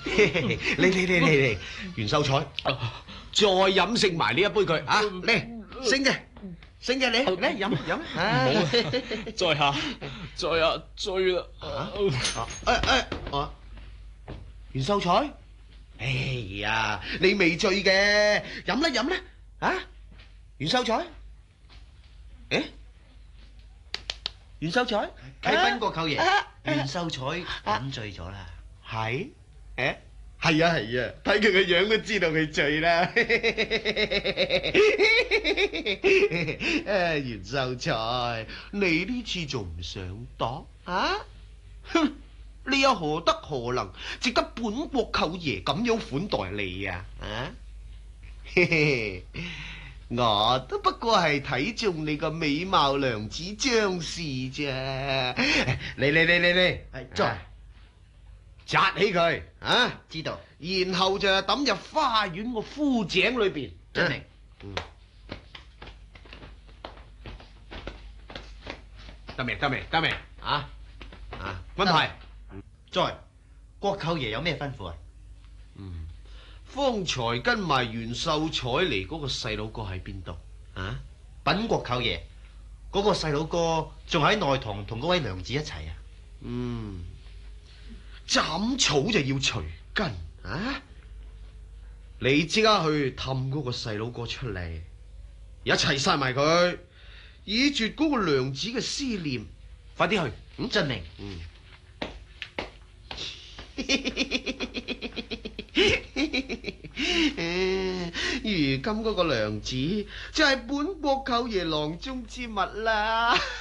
嚟，袁秀才，再飲食埋呢一杯佢啊！嚟，升嘅，你嚟飲啊！ 在下醉啦！ 袁秀才，哎呀，你未醉嘅，飲啦，啊！袁秀才，誒，袁秀才， 啟稟國舅爺，袁秀才飲醉咗啦。 係，誒，係啊，睇佢個樣都知道佢醉啦。袁秀才，你呢次仲唔上當啊？哼！你又何德何能，值得本國舅爺咁樣款待你啊？啊！我都不過係睇中你個美貌娘子張氏啫。嚟， 在紮起佢啊！ 知道， 然後就抌入花園個枯井裏邊。 遵命。 得未？啊！安排。 在國舅爺有咩吩咐啊？ 方才跟埋袁秀才嚟嗰個細佬哥喺邊度啊？ 稟國舅爺，嗰個細佬哥仲喺內堂同嗰位娘子一齊啊。 斬草就要除根啊！你即刻去氹嗰個細佬哥出嚟，一齊殺埋佢，以絕嗰個娘子嘅思念。快啲去！ 遵命。 如今嗰個娘子就係本國舅爺囊中之物啦。